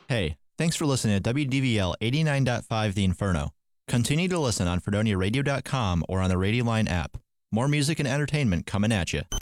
Hey, thanks for listening to WDVL 89.5 The Inferno. Continue to listen on FredoniaRadio.com or on the Radio Line app. More music and entertainment coming at you.